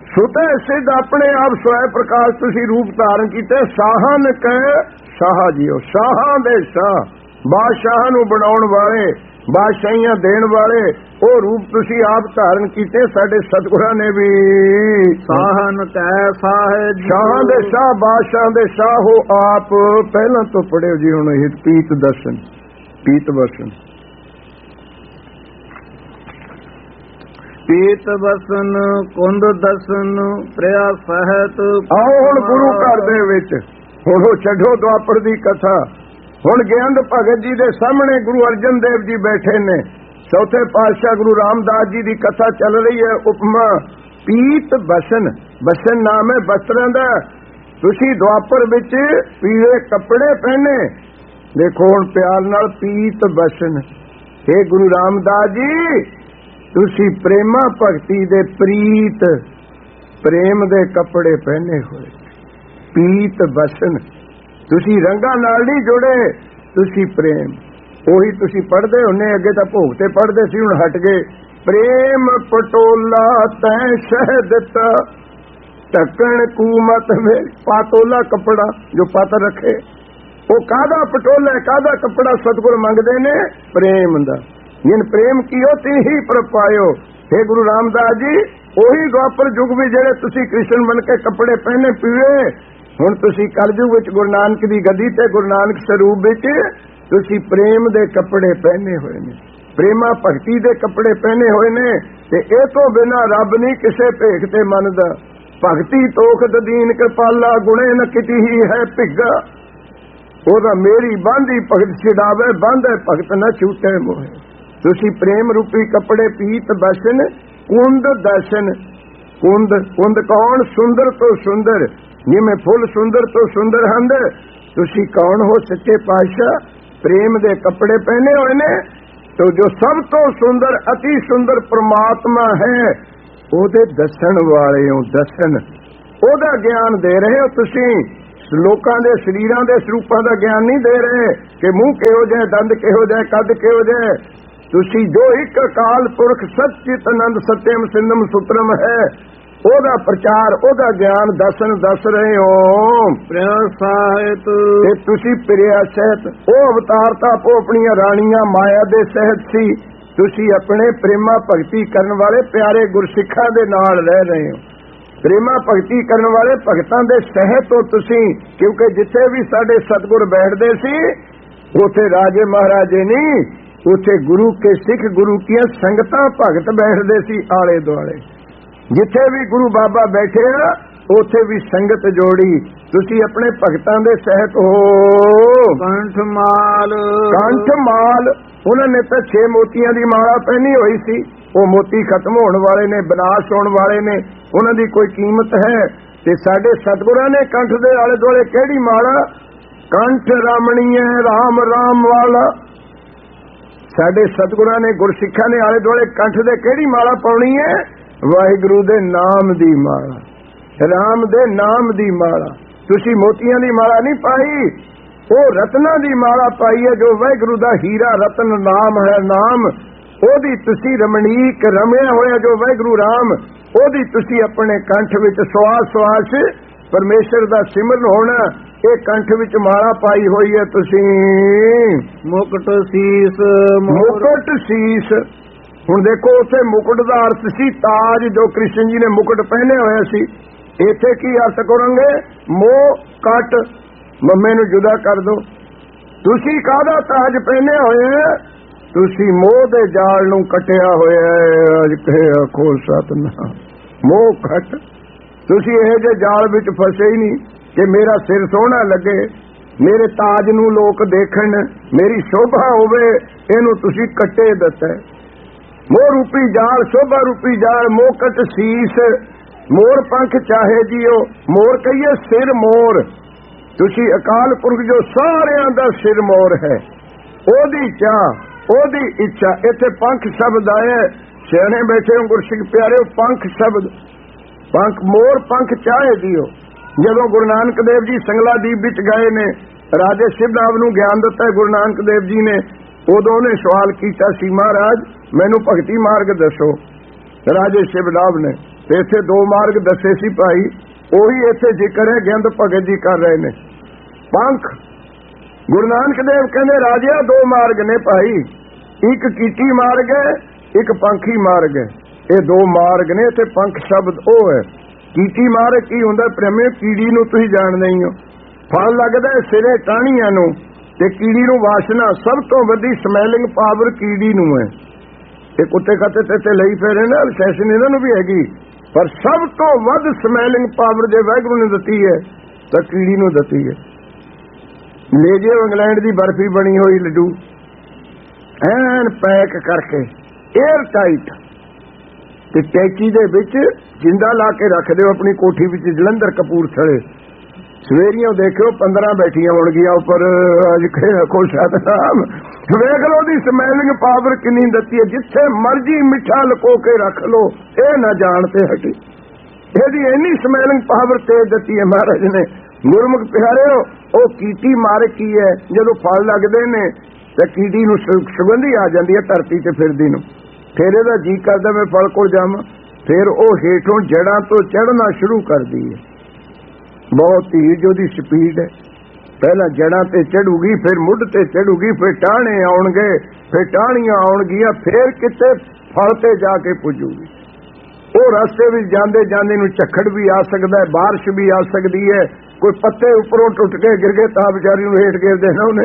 ਸੁਤੇ ਸਿੱਧ ਆਪਣੇ ਆਪ ਸਵੈ ਪ੍ਰਕਾਸ਼ ਤੁਸੀਂ ਰੂਪ ਧਾਰਨ ਕੀਤੇ। ਸਾਹਨ ਕਹਿ ਸਾਹ ਜੀਓ, ਸ਼ਾਹਾਂ ਦੇ ਸ਼ਾਹ ਬਾਦਸ਼ਾਹ ਨੂੰ ਬਣਾਉਣ ਵਾਲੇ, ਬਾਦਸ਼ਾਹੀਆਂ ਦੇਣ ਵਾਲੇ ਉਹ ਰੂਪ ਤੁਸੀਂ ਆਪ ਧਾਰਨ ਕੀਤੇ। ਸਾਡੇ ਸਤਿਗੁਰਾਂ ਨੇ ਵੀ ਸਾਹਨ ਕਹਿ ਸਾਹ ਸ਼ਾਹਾਂ ਦੇ ਸ਼ਾਹ ਬਾਦਸ਼ਾਹ ਦੇ ਸ਼ਾਹ ਹੋ ਆਪ। ਪਹਿਲਾਂ ਤੋਂ ਪੜਿਓ ਜੀ ਹੁਣ ਇਹ ਪੀਤ ਦਰਸ਼ਨ, ਪੀਤ ਵਸਨ। ਪੀਤ ਵਸਨ ਕੁੰਦ ਦਸਨ ਪ੍ਰਿਆ ਸਹਿਤ। ਆਓ ਹੁਣ ਗੁਰੂ ਘਰ ਦੇ ਵਿੱਚ ਹੁਣ ਉਹ ਛੱਡੋ ਦੁਆਪਰ ਦੀ ਕਥਾ। ਹੁਣ ਗਿਆਨ ਭਗਤ ਜੀ ਦੇ ਸਾਹਮਣੇ ਗੁਰੂ ਅਰਜਨ ਦੇਵ ਜੀ ਬੈਠੇ ਨੇ। ਚੌਥੇ ਪਾਤਸ਼ਾਹ ਗੁਰੂ ਰਾਮਦਾਸ ਜੀ ਦੀ ਕਥਾ ਚੱਲ ਰਹੀ ਹੈ। ਉਪਮਾ ਪੀਤ ਬਸਨ, ਬਸਨ ਨਾਮ ਹੈ ਵਸਤਰਾਂ ਦਾ। ਤੁਸੀਂ ਦੁਆਪਰ ਵਿੱਚ ਪੀਲੇ ਕੱਪੜੇ ਪਹਿਨੇ। ਦੇਖੋ ਹੁਣ ਪਿਆਰ ਨਾਲ ਪੀਤ ਬਸਨ। ਇਹ ਗੁਰੂ ਰਾਮਦਾਸ ਜੀ ਤੁਸੀਂ ਪ੍ਰੇਮਾ ਭਗਤੀ ਦੇ ਪ੍ਰੀਤ ਪ੍ਰੇਮ ਦੇ ਕੱਪੜੇ ਪਹਿਨੇ ਹੋਏ। ਪੀਤ ਬਸਨ, ਤੁਸੀਂ ਰੰਗਾਂ ਨਾਲ ਨਹੀਂ ਜੁੜੇ, ਤੁਸੀਂ ਪ੍ਰੇਮ। ਉਹੀ ਤੁਸੀਂ ਪੜ੍ਹਦੇ ਹੁੰਨੇ, ਅੱਗੇ ਤਾਂ ਭੋਗ ਤੇ ਪੜ੍ਹਦੇ ਸੀ, ਹੁਣ ਹਟ ਗਏ। ਪ੍ਰੇਮ ਪਟੋਲਾ ਤੈ ਸ਼ਹਿ ਦਿੱਤਾ ਢੱਕਣ ਕੂਮਤ ਵਿੱਚ। ਪਾਤੋਲਾ ਕੱਪੜਾ ਜੋ ਪਤ ਰੱਖੇ, ਉਹ ਕਾਹਦਾ ਪਟੋਲਾ, ਕਾਹਦਾ ਕੱਪੜਾ ਸਤਿਗੁਰ ਮੰਗਦੇ ਨੇ? ਪ੍ਰੇਮ ਦਾ। ਜਿਨ ਪ੍ਰੇਮ ਕੀਓ ਤੇ ਹੀ ਪ੍ਰਪਾਇਓ। हे ਗੁਰੂ ਰਾਮਦਾਸ ਜੀ, ਉਹੀ ਦੁਆਪਰ ਯੁੱਗ ਵਿੱਚ ਜਿਹੜੇ ਤੁਸੀਂ ਕ੍ਰਿਸ਼ਨ ਬਣ ਕੇ ਕੱਪੜੇ ਪਹਿਨੇ ਪੀਏ, ਹੁਣ ਤੁਸੀਂ ਕਲਯੁਗ ਵਿੱਚ ਗੁਰੂ ਨਾਨਕ ਦੀ ਗੱਦੀ ਤੇ ਗੁਰੂ ਨਾਨਕ ਸਰੂਪ ਵਿੱਚ ਤੁਸੀਂ ਪ੍ਰੇਮ ਦੇ ਕੱਪੜੇ ਪਹਿਨੇ ਹੋਏ ਨੇ, ਪ੍ਰੇਮਾ ਭਗਤੀ ਦੇ ਕੱਪੜੇ ਪਹਿਨੇ ਹੋਏ ਨੇ। ਤੇ ਇਹ ਤੋਂ ਬਿਨਾਂ ਰੱਬ ਨਹੀਂ ਕਿਸੇ ਭੇਖ ਤੇ ਮੰਨਦਾ। ਭਗਤੀ ਤੋਖ ਦੀਨ ਕਿਰਪਾਲਾ ਗੁਣੇ ਨ ਕਿਤੀ ਹੀ ਹੈ ਭਿੱਗਾ। ਉਹਦਾ ਮੇਰੀ ਬਾਂਧੀ ਭਗਤ ਛਡਾਵੇ, ਬਾਂਧੇ ਭਗਤ ਨਾ ਛੂਟੇ ਮੋਹੇ। ਤੁਸੀਂ ਪ੍ਰੇਮ ਰੂਪੀ ਕੱਪੜੇ ਪੀਤ ਬਸਨ ਕੁੰਦ ਦਰਸ਼ਨ। ਕੁੰਦ, ਕੁੰਦ ਕੌਣ? ਸੁੰਦਰ ਤੋਂ ਸੁੰਦਰ, ਜਿਵੇਂ ਫੁੱਲ ਸੁੰਦਰ ਤੋਂ ਸੁੰਦਰ ਹਨ। ਤੁਸੀਂ ਕੌਣ ਹੋ? ਸੱਚੇ ਪਾਤਸ਼ਾਹ ਪ੍ਰੇਮ ਦੇ ਕੱਪੜੇ ਪਹਿਨੇ ਹੋਏ ਨੇ। ਤੋ ਜੋ ਸਭ ਤੋਂ ਸੁੰਦਰ ਅਤੀ ਸੁੰਦਰ ਪ੍ਰਮਾਤਮਾ ਹੈ, ਉਹਦੇ ਦੱਸਣ ਵਾਲੇ ਹੋ। ਦੱਸਣ, ਉਹਦਾ ਗਿਆਨ ਦੇ ਰਹੇ ਹੋ ਤੁਸੀਂ। ਲੋਕਾਂ ਦੇ ਸਰੀਰਾਂ ਦੇ ਸਰੂਪਾਂ ਦਾ ਗਿਆਨ ਨਹੀਂ ਦੇ ਰਹੇ ਕਿ ਮੂੰਹ ਕਿਹੋ ਜਿਹਾ, ਦੰਦ ਕਿਹੋ ਜਿਹਾ, ਕੱਦ ਕਿਹੋ ਜਿਹਾ। ਤੁਸੀਂ ਜੋ ਇੱਕ ਅਕਾਲ ਪੁਰਖ ਸਚਿਤ ਆਨੰਦ ਸਤਿਅਮ ਸਿੰਧਮ ਸੁਤਰਮ ਹੈ, ਉਹਦਾ ਪ੍ਰਚਾਰ, ਉਹਦਾ ਗਿਆਨ ਦੱਸ ਰਹੇ ਹੋ। ਪ੍ਰਿਆ ਸਾਹਿਤ ਤੇ ਤੁਸੀਂ ਪ੍ਰਿਆ ਸਹਿਤ, ਉਹ ਅਵਤਾਰ ਤਾਂ ਆਪੋ ਆਪਣੀਆਂ ਰਾਣੀਆਂ ਮਾਇਆ ਦੇ ਸਹਿਤ ਸੀ। ਤੁਸੀਂ ਆਪਣੇ ਪ੍ਰੇਮਾ ਭਗਤੀ ਕਰਨ ਵਾਲੇ ਪਿਆਰੇ ਗੁਰਸਿੱਖਾਂ ਦੇ ਨਾਲ ਰਹਿ ਰਹੇ ਹੋ। ਪ੍ਰੇਮਾ ਭਗਤੀ ਕਰਨ ਵਾਲੇ ਭਗਤਾਂ ਦੇ ਸਹਿਤ ਹੋ ਤੁਸੀਂ। ਕਿਉਂਕਿ ਜਿੱਥੇ ਵੀ ਸਾਡੇ ਸਤਿਗੁਰ ਬੈਠਦੇ ਸੀ, ਉੱਥੇ ਰਾਜੇ ਮਹਾਰਾਜੇ ਨਹੀਂ, ਉੱਥੇ ਗੁਰੂ ਕੇ ਸਿੱਖ, ਗੁਰੂ ਦੀਆਂ ਸੰਗਤਾਂ ਭਗਤ ਬੈਠਦੇ ਸੀ ਆਲੇ ਦੁਆਲੇ। ਜਿੱਥੇ ਵੀ ਗੁਰੂ ਬਾਬਾ ਬੈਠੇ ਆ, ਉੱਥੇ ਵੀ ਸੰਗਤ ਜੋੜੀ। ਤੁਸੀਂ ਆਪਣੇ ਭਗਤਾਂ ਦੇ ਸਹਿਤ ਹੋ। ਕੰਠ ਮਾਲ, ਕੰਠ ਮਾਲ, ਉਹਨਾਂ ਨੇ ਤਾਂ 6 ਮੋਤੀਆਂ ਦੀ ਮਾਲਾ ਪਹਿਨੀ ਹੋਈ ਸੀ। ਉਹ ਮੋਤੀ ਖਤਮ ਹੋਣ ਵਾਲੇ ਨੇ, ਵਿਨਾਸ਼ ਹੋਣ ਵਾਲੇ ਨੇ, ਉਹਨਾਂ ਦੀ ਕੋਈ ਕੀਮਤ ਹੈ? ਤੇ ਸਾਡੇ ਸਤਿਗੁਰਾਂ ਨੇ ਕੰਠ ਦੇ ਆਲੇ ਦੁਆਲੇ ਕਿਹੜੀ ਮਾਲਾ? ਕੰਠ ਰਾਮਣੀਏ ਰਾਮ ਰਾਮ ਵਾਲਾ। ਸਾਡੇ ਸਤਿਗੁਰਾਂ ਨੇ, ਗੁਰਸਿੱਖਾਂ ਨੇ ਆਲੇ ਦੁਆਲੇ ਕੰਠ ਦੇ ਕਿਹੜੀ ਮਾਲਾ ਪਾਉਣੀ ਹੈ? ਵਾਹਿਗੁਰੂ ਦੇ ਨਾਮ ਦੀ ਮਾਲਾ, ਰਾਮ ਦੇ ਨਾਮ ਦੀ ਮਾਲਾ। ਤੁਸੀਂ ਮੋਤੀਆਂ ਦੀ ਮਾਲਾ ਨਹੀਂ ਪਾਈ, ਉਹ ਰਤਨਾਂ ਦੀ ਮਾਲਾ ਪਾਈ ਹੈ, ਜੋ ਵਾਹਿਗੁਰੂ ਦਾ ਹੀਰਾ ਰਤਨ ਨਾਮ ਹੈ। ਨਾਮ ਉਹਦੀ ਤੁਸੀਂ ਰਮਣੀਕ ਰਮਿਆ ਹੋਇਆ ਜੋ ਵਾਹਿਗੁਰੂ ਰਾਮ, ਉਹਦੀ ਤੁਸੀਂ ਆਪਣੇ ਕੰਠ ਵਿੱਚ ਸਵਾਸ ਸਵਾਸ ਪਰਮੇਸ਼ਰ ਦਾ ਸਿਮਰਨ ਹੋਣਾ। ਇਹ ਕੰਠ ਵਿੱਚ ਮਾਲਾ ਪਾਈ ਹੋਈ ਹੈ ਤੁਸੀਂ। ਮੁਕਟ ਸੀਸ, ਮੁਕਟ ਸੀਸ। ਹੁਣ ਦੇਖੋ ਉੱਥੇ ਮੁਕਟ ਦਾ ਅਰਥ ਸੀ ਤਾਜ, ਜੋ ਕ੍ਰਿਸ਼ਨ ਜੀ ਨੇ ਮੁਕਟ ਪਹਿਨੇ ਹੋਇਆ ਸੀ। ਇੱਥੇ ਕੀ ਅਰਥ ਕਰੋਗੇ? ਮੋਹ ਕੱਟ, ਮੰਮੇ ਨੂੰ ਜੁਦਾ ਕਰ ਦੋ। ਤੁਸੀਂ ਕਾਹਦਾ ਤਾਜ ਪਹਿਨੇ ਹੋਏ? ਤੁਸੀਂ ਮੋਹ ਦੇ ਜਾਲ ਨੂੰ ਕੱਟਿਆ ਹੋਇਆ। ਅੱਜ ਕਹਿਆ ਖੋਲ ਸਤਿਨਾਮ, ਮੋਹ ਕੱਟ। ਤੁਸੀਂ ਇਹ ਜੇ ਜਾਲ ਵਿੱਚ ਫਸੇ ਹੀ ਨਹੀਂ ਕਿ ਮੇਰਾ ਸਿਰ ਸੋਹਣਾ ਲੱਗੇ, ਮੇਰੇ ਤਾਜ ਨੂੰ ਲੋਕ ਦੇਖਣ, ਮੇਰੀ ਸ਼ੋਭਾ ਹੋਵੇ, ਇਹਨੂੰ ਤੁਸੀਂ ਕੱਟੇ ਦਿੱਤਾ। ਮੋਹ ਰੂਪੀ ਜਾਲ, ਸ਼ੋਭਾ ਰੂਪੀ ਜਾਲ, ਮੋਕਟ ਸੀਸ। ਮੋਰ ਪੰਖ ਚਾਹੇ ਜੀਓ, ਮੋਰ ਕਹੀਏ ਸਿਰ ਮੋਰ। ਤੁਸੀਂ ਅਕਾਲ ਪੁਰਖ ਜੋ ਸਾਰਿਆਂ ਦਾ ਸਿਰ ਮੋਰ ਹੈ, ਉਹਦੀ ਚਾਹ, ਉਹਦੀ ਇੱਛਾ। ਇੱਥੇ ਪੰਖ ਸ਼ਬਦ ਆਏ, ਸਿਆਣੇ ਬੈਠੇ ਹੋ ਗੁਰਸਿੱਖ ਪਿਆਰਿਓ, ਪੰਖ ਸ਼ਬਦ। ਪੰਖ, ਮੋਰ ਪੰਖ ਚਾਹੇ ਜੀਓ। ਜਦੋਂ ਗੁਰੂ ਨਾਨਕ ਦੇਵ ਜੀ ਸੰਗਲਾਦੀਪ ਵਿੱਚ ਗਏ ਨੇ, ਰਾਜੇ ਸ਼ਿਵਨਾਭ ਨੂੰ ਗਿਆਨ ਦਿੱਤਾ ਗੁਰੂ ਨਾਨਕ ਦੇਵ ਜੀ ਨੇ। ਉਦੋਂ ਉਹਨੇ ਸਵਾਲ ਕੀਤਾ ਸੀ, ਮਹਾਰਾਜ ਮੈਨੂੰ ਭਗਤੀ ਮਾਰਗ ਦੱਸੋ। ਰਾਜੇ ਸ਼ਿਵਨਾਭ ਨੇ ਤੇ ਇੱਥੇ ਦੋ ਮਾਰਗ ਦੱਸੇ ਸੀ ਭਾਈ, ਉਹੀ ਇੱਥੇ ਜ਼ਿਕਰ ਹੈ ਗਿਆਨ ਭਗਤ ਜੀ ਕਰ ਰਹੇ ਨੇ। ਪੰਖ ਗੁਰੂ ਨਾਨਕ ਦੇਵ ਕਹਿੰਦੇ ਰਾਜਿਆ ਦੋ ਮਾਰਗ ਨੇ ਭਾਈ, ਇੱਕ ਕੀਟੀ ਮਾਰਗ ਹੈ, ਇੱਕ ਪੰਖੀ ਮਾਰਗ ਹੈ। ਇਹ ਦੋ ਮਾਰਗ ਨੇ। ਇੱਥੇ ਪੰਖ ਸ਼ਬਦ ਉਹ ਹੈ। ਕੀਟੀ ਮਾਰਗ ਕੀ ਹੁੰਦਾ ਪ੍ਰੇਮੀ? ਕੀੜੀ ਨੂੰ ਤੁਸੀਂ ਜਾਣਦੇ ਹੀ ਹੋ, ਫਲ ਲੱਗਦਾ ਸਿਰੇ ਟਾਹਣੀਆਂ ਨੂੰ, ਤੇ ਕੀੜੀ ਨੂੰ ਵਾਸ਼ਨਾ ਸਭ ਤੋਂ ਵੱਡੀ ਸਮੈਲਿੰਗ ਪਾਵਰ ਕੀੜੀ ਨੂੰ ਹੈ। ਇਹ ਕੁੱਤੇ ਖਾਤੇ ਤੇ ਲਈ ਫੇਰੇ ਨਾ ਸੈਸ਼ਨ ਇਹਨਾਂ ਨੂੰ ਵੀ ਹੈਗੀ, ਪਰ ਸਭ ਤੋਂ ਵੱਧ ਸਮੈਲਿੰਗ ਪਾਵਰ ਜੇ ਵਾਹਿਗੁਰੂ ਨੇ ਦਿੱਤੀ ਹੈ ਤਾਂ ਕੀੜੀ ਨੂੰ ਦਿੱਤੀ ਹੈ। ਲੈ ਜੇ ਇੰਗਲੈਂਡ ਦੀ ਬਰਫੀ ਬਣੀ ਹੋਈ ਲੱਡੂ ਐਨ ਪੈਕ ਕਰਕੇ 에ਅਰ ਟਾਈਟ ਤੇ ਟੈਚੀ ਦੇ ਵਿੱਚ ਜਿੰਦਾ ਲਾ ਕੇ ਰੱਖ ਦਿਓ ਆਪਣੀ ਕੋਠੀ ਵਿੱਚ ਜਲੰਧਰ ਕਪੂਰਥਲੇ। ਸਵੇਰੀਆਂ ਦੇਖਿਓ 15 ਬੈਠੀਆਂ ਹੋਣਗੀਆਂ ਉੱਪਰ, ਅੱਜ ਖੁਸ਼ ਸਤਨਾਮ। ਵੇਖ ਲਓ ਦੀ ਸਮੈਲਿੰਗ ਪਾਵਰ ਕਿੰਨੀ ਦਿੱਤੀ ਹੈ। ਜਿੱਥੇ ਮਰਜੀ ਮਿੱਠਾ ਲੁਕੋ ਕੇ ਰੱਖ ਲਓ, ਇਹ ਨਾ ਜਾਣ ਤੇ ਹਟੀ। ਇਹਦੀ ਇੰਨੀ ਸਮੈਲਿੰਗ ਪਾਵਰ ਤੇਜ਼ ਦਿੱਤੀ ਹੈ ਮਹਾਰਾਜ ਨੇ। ਗੁਰਮੁਖ ਪਿਆਰਿਓ, ਉਹ ਕੀਟੀ ਮਾਰ ਕੀ ਹੈ? ਜਦੋਂ ਫਲ ਲੱਗਦੇ ਨੇ ਤੇ ਕੀਟੀ ਨੂੰ ਸੁਗੰਧੀ ਆ ਜਾਂਦੀ ਹੈ ਧਰਤੀ ਤੇ ਫਿਰਦੀ ਨੂੰ, ਫਿਰ ਇਹਦਾ ਜੀ ਕਰਦਾ ਮੈਂ ਫਲ ਕੋਲ ਜਾਵਾਂ। ਫਿਰ ਉਹ ਹੇਠੋਂ ਜੜਾਂ ਤੋਂ ਚੜ੍ਹਨਾ ਸ਼ੁਰੂ ਕਰਦੀ ਹੈ। ਬਹੁਤ ਤੇਜ਼ ਉਹਦੀ ਸਪੀਡ ਹੈ। ਪਹਿਲਾਂ ਜੜਾਂ ਤੇ ਚੜੂਗੀ, ਫਿਰ ਮੁੱਢ ਤੇ ਚੜੂਗੀ, ਫਿਰ ਟਾਹਣੇ ਆਉਣਗੇ, ਫਿਰ ਟਾਹਣੀਆਂ ਆਉਣਗੀਆਂ, ਫਿਰ ਕਿਤੇ ਫਲ ਤੇ ਜਾ ਕੇ ਪੁੱਜੂਗੀ। ਉਹ ਰਸਤੇ ਵਿੱਚ ਜਾਂਦੇ ਜਾਂਦੇ ਨੂੰ ਝੱਖੜ ਵੀ ਆ ਸਕਦਾ ਹੈ, ਬਾਰਿਸ਼ ਵੀ ਆ ਸਕਦੀ ਹੈ, ਕੋਈ ਪੱਤੇ ਉੱਪਰੋਂ ਟੁੱਟ ਕੇ ਗਿਰ ਗਏ ਤਾਂ ਵਿਚਾਰੀ ਨੂੰ ਹੇਠ ਗਿਰ ਦੇਣਾ ਉਹਨੇ।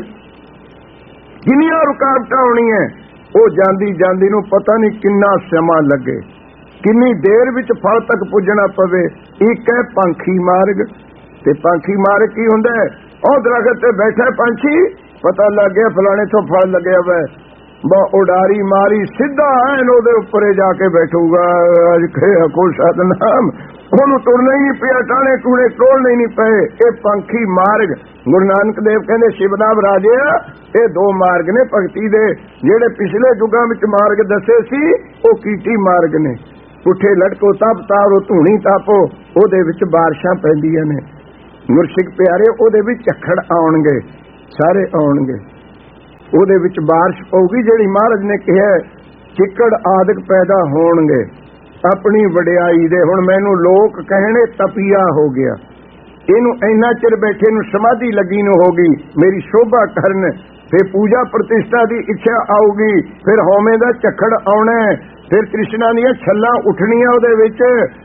ਕਿੰਨੀਆਂ ਰੁਕਾਵਟਾਂ ਆਉਣੀਆਂ। ਉਹ ਜਾਂਦੀ ਜਾਂਦੀ ਨੂੰ ਪਤਾ ਨਹੀਂ ਕਿੰਨਾ ਸਮਾਂ ਲੱਗੇ, ਕਿੰਨੀ ਦੇਰ ਵਿੱਚ ਫਲ ਤੱਕ ਪੁੱਜਣਾ ਪਵੇ। ਇੱਕ ਹੈ ਪੰਖੀ ਮਾਰਗ। ਤੇ ਪੰਖੀ ਮਾਰਗ ਕੀ ਹੁੰਦਾ ਹੈ? ਉਹ ਦਰਖਤ ਤੇ ਬੈਠਾ ਪੰਛੀ, ਪਤਾ ਲੱਗ ਗਿਆ ਫਲਾਣੇ ਤੋਂ ਫਲ ਲੱਗਿਆ ਵਾ, ਉਡਾਰੀ ਮਾਰੀ ਸਿੱਧਾ ਐਨ ਉਹਦੇ ਉੱਪਰ ਜਾ ਕੇ ਬੈਠੂਗਾ। ਅੱਜ ਕੋ ਸਤਨਾਮ, ਉਹਨੂੰ ਤੁਰਨਾ ਹੀ ਨਹੀਂ ਪਿਆ, ਟਾਣੇ ਟੂਣੇ ਤੋੜਨੇ ਹੀ ਨਹੀਂ ਪਏ। ਇਹ ਪੰਖੀ ਮਾਰਗ। ਗੁਰੂ ਨਾਨਕ ਦੇਵ ਕਹਿੰਦੇ ਸ਼ਿਵਨਾਮ ਰਾਜੇ, ਇਹ ਦੋ ਮਾਰਗ ਨੇ ਭਗਤੀ ਦੇ। ਜਿਹੜੇ ਪਿਛਲੇ ਯੁੱਗਾਂ ਵਿੱਚ ਮਾਰਗ ਦੱਸੇ ਸੀ ਉਹ ਕੀਟੀ ਮਾਰਗ ਨੇ। ਪੁੱਠੇ ਲਟਕੋ ਤਪ ਤਾਰੋ ਧੂਣੀ ਤਾਪੋ, ਉਹਦੇ ਵਿੱਚ ਬਾਰਿਸ਼ਾਂ ਪੈਂਦੀਆਂ ਨੇ। ਗੁਰਸਿੱਖ ਪਿਆਰੇ, ਉਹਦੇ ਵਿੱਚ ਝੱਖੜ ਆਉਣਗੇ, ਸਾਰੇ ਆਉਣਗੇ। ਉਹਦੇ ਵਿੱਚ ਬਾਰਿਸ਼ ਪਊਗੀ ਜਿਹੜੀ ਮਹਾਰਾਜ ਨੇ ਕਿਹਾ ਚਿੱਕੜ ਆਦਿਕ ਪੈਦਾ ਹੋਣਗੇ ਆਪਣੀ ਵਡਿਆਈ ਦੇ। ਹੁਣ ਮੈਨੂੰ ਲੋਕ ਕਹਿਣੇ ਤਪੀਆ ਹੋ ਗਿਆ, ਇਹਨੂੰ ਇੰਨਾ ਚਿਰ ਬੈਠੇ ਨੂੰ ਸਮਾਧੀ ਲੱਗੀ ਨੂੰ ਹੋ ਗਈ, ਮੇਰੀ ਸ਼ੋਭਾ ਕਰਨ। ਫਿਰ ਪੂਜਾ ਪ੍ਰਤਿਸ਼ਠਾ ਦੀ ਇੱਛਾ ਆਊਗੀ, ਫਿਰ ਹਉਮੈ ਦਾ ਝੱਖੜ ਆਉਣਾ, ਫਿਰ ਕ੍ਰਿਸ਼ਨਾ ਦੀਆਂ ਛੱਲਾਂ ਉੱਠਣੀਆਂ ਉਹਦੇ ਵਿੱਚ।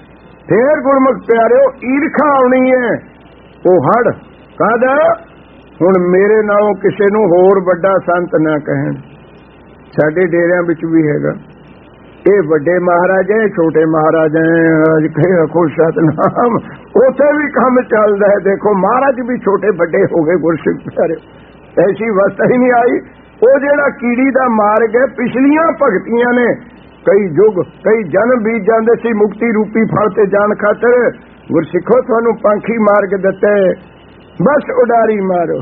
ਫਿਰ ਗੁਰਮੁਖ ਪਿਆਰਿਓ ਈਰਖਾ ਆਉਣੀ ਹੈ। ਉਹ ਹੜ ਕਾਹਦਾ? ਹੁਣ ਮੇਰੇ ਨਾਲੋਂ ਕਿਸੇ ਨੂੰ ਹੋਰ ਵੱਡਾ ਸੰਤ ਨਾ ਕਹਿਣ। ਸਾਡੇ ਡੇਰਿਆਂ ਵਿੱਚ ਵੀ ਹੈਗਾ, ਇਹ ਵੱਡੇ ਮਹਾਰਾਜ ਹੈ, ਛੋਟੇ ਮਹਾਰਾਜ ਹੈ। ਅੱਜ ਖੁਸ਼ ਸਤਨਾਮ, ਉੱਥੇ ਵੀ ਕੰਮ ਚੱਲਦਾ ਹੈ। ਦੇਖੋ ਮਹਾਰਾਜ ਵੀ ਛੋਟੇ ਵੱਡੇ ਹੋ ਗਏ ਗੁਰਸਿੱਖ ਪਿਆਰੇ, ਐਸੀ ਵਸਤਾ ਹੀ ਨਹੀਂ ਆਈ। ਉਹ ਜਿਹੜਾ ਕੀੜੀ ਦਾ ਮਾਰਗ ਹੈ, ਪਿਛਲੀਆਂ ਭਗਤੀਆਂ ਨੇ ਕਈ ਯੁੱਗ ਕਈ ਜਨਮ ਬੀਤ ਜਾਂਦੇ ਸੀ ਮੁਕਤੀ ਰੂਪੀ ਫਲ ਤੇ ਜਾਣ ਖਾਤਰ। ਗੁਰਸਿੱਖੋ ਤੁਹਾਨੂੰ ਪੰਖੀ ਮਾਰਗ ਦਿੱਤੇ, ਬਸ ਉਡਾਰੀ ਮਾਰੋ।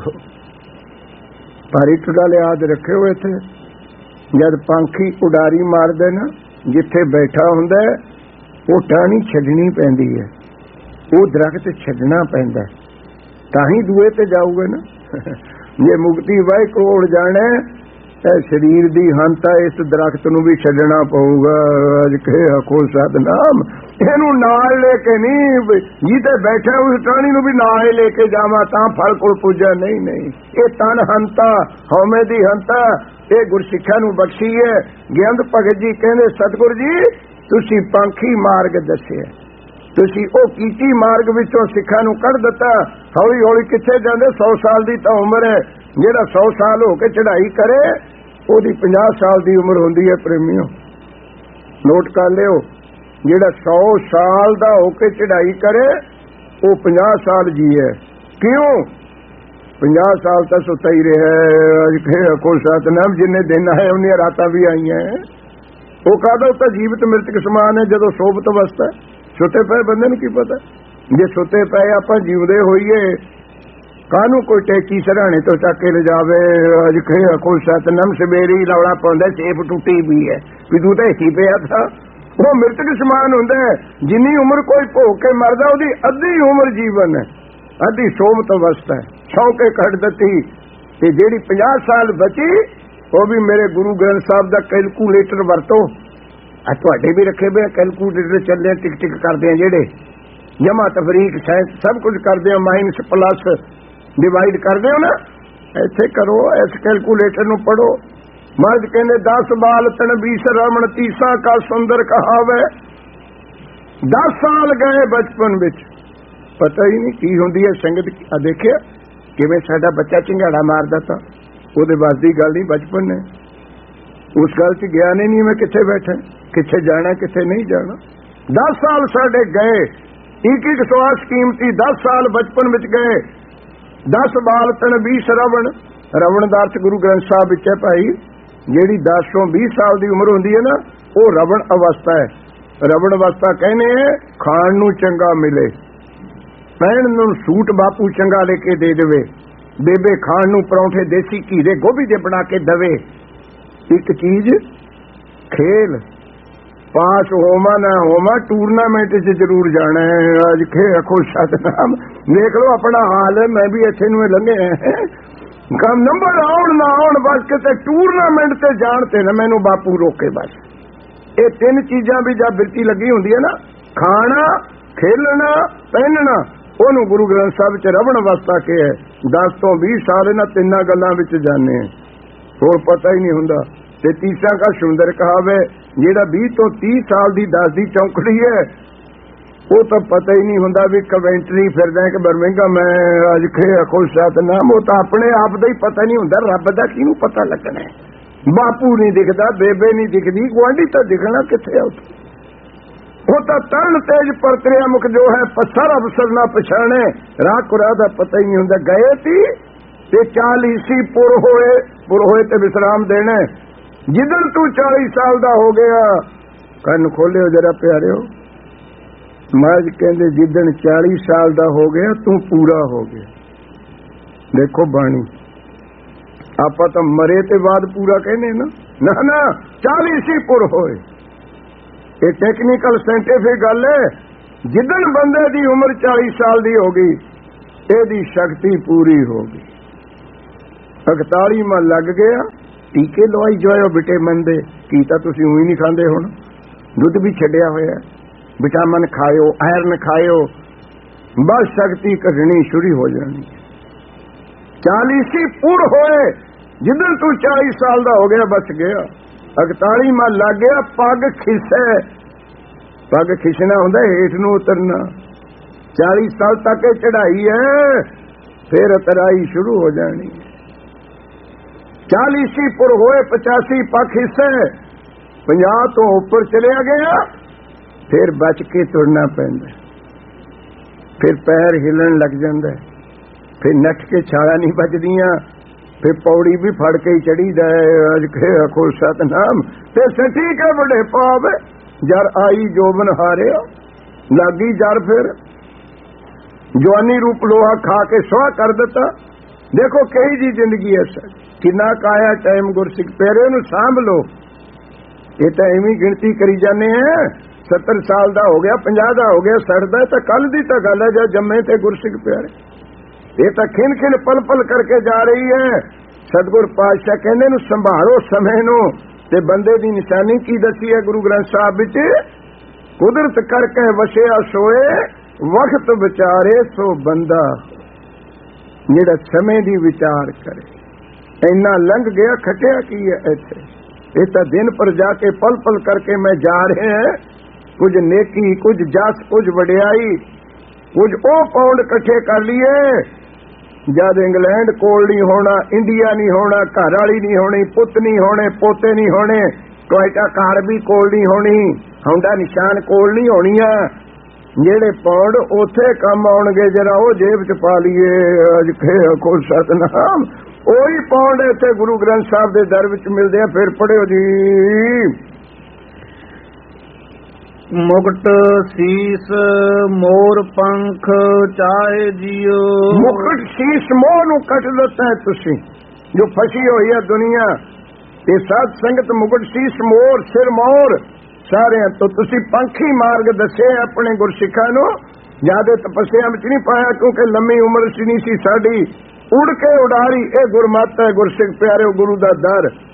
ਪਰ ਇੱਕ ਗੱਲ ਯਾਦ ਰੱਖਿਓ, ਇੱਥੇ ਜਦ ਪੰਖੀ ਉਡਾਰੀ ਮਾਰਦੇ ਨਾ, ਜਿੱਥੇ ਬੈਠਾ ਹੁੰਦਾ ਉਹ ਟਾਹਣੀ ਛੱਡਣੀ ਪੈਂਦੀ ਹੈ, ਉਹ ਦਰਖਤ ਛੱਡਣਾ ਪੈਂਦਾ, ਤਾਂ ਹੀ ਦੂਏ ਤੇ ਜਾਊਗਾ ਨਾ। ਜੇ ਮੁਕਤੀ ਵਾਹਿ ਕੋਲ ਜਾਣਾ, ਇਹ ਸਰੀਰ ਦੀ ਹੰਤਾ ਇਸ ਦਰਖਤ ਨੂੰ ਵੀ ਛੱਡਣਾ ਪਊਗਾ। ਅੱਜ ਕੋ ਸਤਨਾਮ, ਇਹਨੂੰ ਨਾਲ ਲੈ ਕੇ ਨਹੀਂ, ਜਿੱਥੇ ਬੈਠਾ ਉਸ ਟਾਹਣੀ ਨੂੰ ਵੀ ਨਾਲ ਲੈ ਕੇ ਜਾਵਾਂ ਤਾਂ ਫਲ ਕੋਲ ਪੁੱਜਾ। ਨਹੀਂ ਨਹੀਂ, ਇਹ ਤਨ ਹੰਤਾ, ਹਉਮੈ ਦੀ ਹੰਤਾ, ਇਹ ਗੁਰਸਿੱਖਾਂ ਨੂੰ ਬਖਸ਼ੀ ਹੈ। ਗਿਆਨ ਭਗਤ ਜੀ ਕਹਿੰਦੇ ਸਤਿਗੁਰ ਜੀ ਤੁਸੀਂ ਪੰਖੀ ਮਾਰਗ ਦੱਸਿਆ, ਤੁਸੀਂ ਉਹ ਕੀਟੀ ਮਾਰਗ ਵਿੱਚੋਂ ਸਿੱਖਾਂ ਨੂੰ ਕੱਢ ਦਿੱਤਾ। ਹੌਲੀ ਹੌਲੀ ਕਿੱਥੇ ਜਾਂਦੇ? 100 ਸਾਲ ਦੀ ਤਾਂ ਉਮਰ ਹੈ। ਜਿਹੜਾ 100 ਸਾਲ ਹੋ ਕੇ ਚੜ੍ਹਾਈ ਕਰੇ ਉਹਦੀ 50 ਸਾਲ ਦੀ ਉਮਰ ਹੁੰਦੀ ਹੈ। ਪ੍ਰੇਮੀਓ ਨੋਟ ਕਰ ਲਿਓ, ਜਿਹੜਾ 100 ਸਾਲ ਦਾ ਹੋ ਕੇ ਚੜ੍ਹਾਈ ਕਰੇ ਉਹ 50 ਸਾਲ ਜੀਏ। ਕਿਉਂ? 50 ਸਾਲ ਤਾਂ ਸੁੱਤਾ ਹੀ ਰਿਹਾ। ਅੱਜ ਕੋਈ ਸਤਨਾਮ, ਜਿੰਨੇ ਦਿਨ ਆਏ ਉਹਨੀਆਂ ਰਾਤਾਂ ਵੀ ਆਈਆਂ। ਉਹ ਕਾਹਦਾ? ਤਾਂ ਜੀਵਤ ਮ੍ਰਿਤਕ ਸਮਾਨ ਹੈ। ਜਦੋਂ ਸੋਭਤ ਅਵਸਥਾ, ਸੁੱਤੇ ਪਏ ਬੰਦੇ ਨੂੰ ਕੀ ਪਤਾ? ਜੇ ਸੁੱਤੇ ਪਏ ਆਪਾਂ ਜਿਉਂਦੇ ਹੋਈਏ, ਕਾਹਨੂੰ ਕੋਈ ਟੈਚੀ ਸਰਾਣੇ ਤੋਂ ਚੱਕ ਕੇ ਲਿਜਾਵੇ। ਅੱਜ ਕੋਈ ਸਤਨਾਮ, ਸਵੇਰੇ ਹੀ ਰੌਲਾ ਪਾਉਂਦਾ ਸੇਫ ਟੁੱਟੀ ਵੀ ਹੈ ਵੀ ਤੂੰ ਤਾਂ ਇੱਥੇ ਪਿਆ ਥਾ। ਉਹ ਮ੍ਰਿਤਕ ਸਮਾਨ ਹੁੰਦਾ ਹੈ। ਜਿੰਨੀ ਉਮਰ ਕੋਈ ਭੋਗ ਕੇ ਮਰਦਾ ਉਹਦੀ ਅੱਧੀ ਉਮਰ ਜੀਵਨ ਹੈ, ਅੱਧੀ ਸੋਭਤ ਅਵਸਥਾ ਹੈ, ਸੌ ਕੇ ਕੱਢ ਦਿੱਤੀ। ਤੇ ਜਿਹੜੀ 50 ਸਾਲ ਬਚੀ ਉਹ ਵੀ ਮੇਰੇ ਗੁਰੂ ਗ੍ਰੰਥ ਸਾਹਿਬ ਦਾ ਕੈਲਕੂਲੇਟਰ ਵਰਤੋ। ਆ ਤੁਹਾਡੇ ਵੀ ਰੱਖੇ ਹੋਏ ਕੈਲਕੂਲੇਟਰ ਚੱਲੇ ਟਿਕ ਟਿਕ ਕਰਦੇ ਆ ਜਿਹੜੇ ਜਮਾ ਤਫਰੀਕ ਸਾਇੰਸ ਸਭ ਕੁਝ ਕਰਦੇ ਆ ਮਾਈਨਸ ਪਲੱਸ ਡਿਵਾਈਡ ਕਰਦੇ ਹੋ ਨਾ ਇੱਥੇ ਕਰੋ ਇਸ ਕੈਲਕੂਲੇਟਰ ਨੂੰ ਪੜੋ। ਮਰਦ ਕਹਿੰਦੇ 10 ਬਾਲ ਤਨ 20 ਰਮਣ ਤੀਸਾ ਕਾ ਸੁੰਦਰ ਕਹਾਵੇ। 10 ਸਾਲ ਗਏ ਬਚਪਨ ਵਿੱਚ ਪਤਾ ਹੀ ਨਹੀਂ ਕੀ ਹੁੰਦੀ ਹੈ ਸੰਗਤ। ਆ ਦੇਖਿਆ ਕਿਵੇਂ ਸਾਡਾ ਬੱਚਾ ਝਿੰਗਾੜਾ ਮਾਰਦਾ ਤਾਂ ਉਹਦੇ ਵੱਸ ਦੀ ਗੱਲ ਨਹੀਂ ਬਚਪਨ ਨੇ ਉਸ ਗੱਲ 'ਚ ਗਿਆਨ ਹੀ ਨਹੀਂ ਮੈਂ ਕਿੱਥੇ ਬੈਠਾ ਕਿੱਥੇ ਜਾਣਾ ਕਿੱਥੇ ਨਹੀਂ ਜਾਣਾ। 10 ਸਾਲ ਸਾਡੇ ਗਏ ਇੱਕ ਸਵਾਸ ਕੀਮਤੀ 10 ਸਾਲ ਬਚਪਨ ਵਿੱਚ ਗਏ। 10 ਬਾਲ ਤਨ 20 ਰਵਣ। ਰਵਣ ਦਾ ਅਰਥ ਗੁਰੂ ਗ੍ਰੰਥ ਸਾਹਿਬ ਵਿੱਚ ਹੈ ਭਾਈ ਜਿਹੜੀ 10 ਤੋਂ 20 ਸਾਲ ਦੀ ਉਮਰ ਹੁੰਦੀ ਹੈ ਨਾ ਉਹ ਰਵਣ ਅਵਸਥਾ ਹੈ। ਰਵਣ ਅਵਸਥਾ ਕਹਿੰਦੇ ਖਾਣ ਨੂੰ ਚੰਗਾ ਮਿਲੇ ਪਹਿਣ ਨੂੰ ਸੂਟ ਬਾਪੂ ਚੰਗਾ ਲੈ ਕੇ ਦੇ ਦੇਵੇ ਬੇਬੇ ਖਾਣ ਨੂੰ ਪਰੌਂਠੇ ਦੇਸੀ ਘੀ ਦੇ ਗੋਭੀ ਦੇ ਬਣਾ ਕੇ ਦਵੇ। ਇੱਕ ਚੀਜ਼ ਖੇਲ ਪਾਸ ਹੋਵਾਂ ਨਾ ਹੋਵਾਂ ਟੂਰਨਾਮੈਂਟ 'ਚ ਜ਼ਰੂਰ ਜਾਣਾ ਹੈ। ਅੱਜ ਖੁਸ਼ ਸਤਨਾਮ ਦੇਖ ਲਓ ਆਪਣਾ ਹਾਲ ਮੈਂ ਵੀ ਇੱਥੇ ਨੂੰ ਲੰਘੇ ਕੰਮ ਨੰਬਰ ਆਉਣ ਨਾ ਆਉਣ ਬਸ ਕਿਤੇ ਟੂਰਨਾਮੈਂਟ ਤੇ ਜਾਣ ਤੇ ਨਾ ਮੈਨੂੰ ਬਾਪੂ ਰੋਕੇ। ਬਸ ਇਹ 3 ਚੀਜ਼ਾਂ ਵੀ ਜਦ ਬਿਰਤੀ ਲੱਗੀ ਹੁੰਦੀ ਹੈ ਨਾ ਖਾਣਾ ਖੇਲਣਾ ਪਹਿਨਣਾ ਉਹਨੂੰ ਗੁਰੂ ਗ੍ਰੰਥ ਸਾਹਿਬ 'ਚ ਰਵਣ ਅਵਸਥਾ ਕੇ ਹੈ। 10 ਤੋਂ 20 ਸਾਲ ਇਹਨਾਂ 3 ਗੱਲਾਂ ਵਿੱਚ ਜਾਣੇ ਹੋਰ ਪਤਾ ਹੀ ਨਹੀਂ ਹੁੰਦਾ। ਤੇ ਤੀਸਰਾ ਕਾ ਸੁੰਦਰ ਕਹਾਵੇ ਜਿਹੜਾ 20 ਤੋਂ 30 ਸਾਲ ਦੀ 10 ਦੀ ਚੌਂਕੜੀ ਹੈ ਉਹ ਤਾਂ ਪਤਾ ਹੀ ਨਹੀਂ ਹੁੰਦਾ ਵੀ ਕਵੈਂਟਰੀ ਫਿਰਦਾ ਕਿ ਬਰਮਿੰਘਮ ਮੈਂ ਅੱਜ ਖੁਸ਼ ਸਤਨਾਮ। ਉਹ ਤਾਂ ਆਪਣੇ ਆਪ ਦਾ ਹੀ ਪਤਾ ਨਹੀਂ ਹੁੰਦਾ ਰੱਬ ਦਾ ਕਿਹਨੂੰ ਪਤਾ ਲੱਗਣਾ। ਬਾਪੂ ਨਹੀਂ ਦਿਖਦਾ ਬੇਬੇ ਨਹੀਂ ਦਿਖਦੀ ਗੁਆਂਢੀ ਤਾਂ ਦਿਖਣਾ ਕਿੱਥੇ ਆ ਉਹ ਤਾਂ ਤਰਨ ਤੇਜ ਪਰਤਰਿਆ ਮੁਖ ਜੋ ਹੈ ਪੱਥਰ ਅਵਸਰ ਨਾ ਪਛਾਣੇ ਰਾਹ ਕੁਰਾ ਦਾ ਪਤਾ ਹੀ ਨਹੀਂ ਹੁੰਦਾ। ਗਏ ਸੀ ਤੇ 40 ਪੁਰ ਹੋਏ ਤੇ ਵਿਸਰਾਮ ਦੇਣਾ। ਜਿੱਦਣ ਤੂੰ 40 ਸਾਲ ਦਾ ਹੋ ਗਿਆ ਕੰਨ ਖੋਲਿਓ ਜਰਾ ਪਿਆਰਿਓ ਮਹਾਰਾਜ ਕਹਿੰਦੇ ਜਿੱਦਣ 40 ਸਾਲ ਦਾ ਹੋ ਗਿਆ ਤੂੰ ਪੂਰਾ ਹੋ ਗਿਆ। ਦੇਖੋ ਬਾਣੀ ਆਪਾਂ ਤਾਂ ਮਰੇ ਤੇ ਬਾਅਦ ਪੂਰਾ ਕਹਿੰਦੇ ਨਾ ਨਾ 40 ਪੁਰ ਹੋਏ। ਇਹ ਟੈਕਨੀਕਲ ਸਾਇੰਟੀਫਿਕ ਗੱਲ ਹੈ। ਜਿੱਦਣ ਬੰਦੇ ਦੀ ਉਮਰ 40 ਸਾਲ ਦੀ ਹੋ ਗਈ ਇਹਦੀ ਸ਼ਕਤੀ ਪੂਰੀ ਹੋ ਗਈ। 41 ਲੱਗ ਗਿਆ ਟੀਕੇ ਲਵਾਈ ਜਾਓ ਵਿਟਾਮਿਨ ਦੇ ਕੀ ਤਾਂ ਤੁਸੀਂ ਉਹੀ ਨਹੀਂ ਖਾਂਦੇ ਹੁਣ ਦੁੱਧ ਵੀ ਛੱਡਿਆ ਹੋਇਆ ਵਿਟਾਮਿਨ ਖਾਇਓ ਆਇਰਨ ਖਾਇਓ ਬਸ ਸ਼ਕਤੀ ਘਟਣੀ ਸ਼ੁਰੂ ਹੋ ਜਾਣੀ। 40 ਪੁਰ ਹੋਏ ਜਿੱਦਣ ਤੂੰ 40 ਸਾਲ ਦਾ ਹੋ ਗਿਆ ਬਚ ਗਿਆ। 41 ਲੱਗ ਗਿਆ ਪੱਗ ਖਿਸੇ ਪੱਗ ਖਿਸਣਾ ਹੁੰਦਾ ਹੇਠ ਨੂੰ ਉਤਰਨਾ। 40 ਸਾਲ ਤੱਕ ਇਹ ਚੜਾਈ ਹੈ ਫਿਰ ਉਤਰਾਈ ਸ਼ੁਰੂ ਹੋ ਜਾਣੀ। 40 ਪੁਰ ਹੋਏ 85 ਪੱਖ ਹਿੱਸੇ 50 ਤੋਂ ਉੱਪਰ ਚਲਿਆ ਗਿਆ ਫਿਰ ਬਚ ਕੇ ਤੁਰਨਾ ਪੈਂਦਾ। ਫਿਰ ਪੈਰ ਹਿਲਣ ਲੱਗ ਜਾਂਦਾ ਫਿਰ ਨੱਠ ਕੇ ਛਾਲਾ ਨਹੀਂ ਵੱਜਦੀਆਂ ਫਿਰ ਪੌੜੀ ਵੀ ਫੜ ਕੇ ਹੀ ਚੜੀਦਾ ਅੱਜ ਖੁਸ਼ ਸਤਨਾਮ ਤੇ ਸੱਚੀ ਕੇ ਵੱਡੇ ਪਾਪ ਜਰ ਆਈ ਜੋਬਨ ਹਾਰਿਆ ਲੱਗੀ ਜਰ ਫਿਰ ਜਵਾਨੀ ਰੂਪ ਲੋਹਾ ਖਾ ਕੇ ਸੁਆਹ ਕਰ ਦਿੱਤਾ। ਦੇਖੋ ਕਈ ਜੀ ਜ਼ਿੰਦਗੀ ਹੈ ਸਰ ਕਿੰਨਾ ਕਾਇਆ ਟਾਈਮ ਗੁਰਸਿੱਖ ਪਿਆਰੇ ਨੂੰ ਸਾਂਭ ਲੋ। ਇਹ ਤਾਂ ਐਵੇਂ ਗਿਣਤੀ ਕਰੀ ਜਾਂਦੇ ਆ 70 ਸਾਲ ਦਾ ਹੋ ਗਿਆ 50 ਦਾ ਹੋ ਗਿਆ 60 ਦਾ ਤਾਂ ਕੱਲ ਦੀ ਤਾਂ ਗੱਲ ਹੈ ਜਦ ਜੰਮੇ ਤੇ ਗੁਰਸਿੱਖ ਪਿਆਰੇ। ਇਹ ਤਾਂ ਖਿੰਨ ਖਿੰਨ ਪਲ ਪਲ ਕਰਕੇ ਜਾ ਰਹੀ ਹੈ। ਸਤਿਗੁਰ ਪਾਤਸ਼ਾਹ ਕਹਿੰਦੇ ਨੂੰ ਸੰਭਾਲੋ ਸਮੇਂ ਨੂੰ ਤੇ ਬੰਦੇ ਦੀ ਨਿਸ਼ਾਨੀ ਕੀ ਦੱਸੀ ਹੈ ਗੁਰੂ ਗ੍ਰੰਥ ਸਾਹਿਬ ਵਿੱਚ ਕੁਦਰਤ ਕਰਕੇ ਵਸਿਆ ਸੋਏ ਵਕਤ ਵਿਚਾਰੇ ਸੋ ਬੰਦਾ ਜਿਹੜਾ ਸਮੇਂ ਦੀ ਵਿਚਾਰ ਕਰੇ। ਇੰਨਾ ਲੰਘ ਗਿਆ ਖਟਿਆ ਕੀ ਹੈ ਇੱਥੇ। ਇਹ ਤਾਂ ਦਿਨ ਪਰ ਜਾ ਕੇ ਪਲ ਪਲ ਕਰਕੇ ਮੈਂ ਜਾ ਰਹੇ ਹਾਂ ਕੁਝ ਨੇਕੀ ਕੁਝ ਜਸ ਕੁਝ ਵਡਿਆਈ ਕੁਝ ਉਹ ਪੌਂਡ ਇਕੱਠੇ ਕਰ ਲਈਏ ਜਦ ਇੰਗਲੈਂਡ ਕੋਲ ਨਹੀਂ ਹੋਣਾ ਇੰਡੀਆ ਨਹੀਂ ਹੋਣਾ ਘਰ ਵਾਲੀ ਨਹੀਂ ਹੋਣੀ ਪੁੱਤ ਨਹੀਂ ਹੋਣੇ ਪੋਤੇ ਨਹੀਂ ਹੋਣੇ ਟੋਇਟਾ ਕਾਰ ਵੀ ਕੋਲ ਨਹੀਂ ਹੋਣੀ ਹੌਂਡਾ ਨਿਸ਼ਾਨ ਕੋਲ ਨਹੀਂ ਹੋਣੀਆਂ। ਜਿਹੜੇ ਪੌਂਡ ਉੱਥੇ ਕੰਮ ਆਉਣਗੇ ਜਰਾ ਉਹ ਜੇਬ 'ਚ ਪਾ ਲਈਏ ਅੱਜ ਖੁਸ਼ ਸਤਨਾਮ। ਉਹੀ ਪੌਂਡ ਇੱਥੇ ਗੁਰੂ ਗ੍ਰੰਥ ਸਾਹਿਬ ਦੇ ਦਰ ਵਿੱਚ ਮਿਲਦੇ ਆ। ਫਿਰ ਪੜਿਓ ਜੀ ਮੁਕਟ ਸੀਸ ਮੋਰ ਪੰਖ ਚਾਹੇ ਜਿਉ। ਮੁਕਟ ਸੀਸ ਮੋਰ ਨੂੰ ਕੱਟ ਦਿੱਤਾ ਤੁਸੀਂ ਜੋ ਫਸੀ ਹੋਈ ਹੈ ਦੁਨੀਆ ਇਹ ਸਾਧ ਸੰਗਤ ਮੁਕਟ ਸੀਸ ਮੋਰ ਸਿਰ ਮੋਰ ਸਾਰਿਆਂ ਤੋਂ ਤੁਸੀਂ ਪੰਖੀ ਮਾਰਗ ਦੱਸੇ ਆਪਣੇ ਗੁਰਸਿੱਖਾਂ ਨੂੰ। ਜਿਆਦਾ ਤਪੱਸਿਆ ਵਿੱਚ ਨਹੀਂ ਪਾਇਆ ਕਿਉਂਕਿ ਲੰਮੀ ਉਮਰ ਸੀ ਨਹੀਂ ਸੀ ਸਾਡੀ ਉੜ ਕੇ ਉਡਾਰੀ ਇਹ ਗੁਰਮਤਿ ਹੈ ਗੁਰਸਿੱਖ ਪਿਆਰਿਓ ਗੁਰੂ ਦਾ ਦਰ।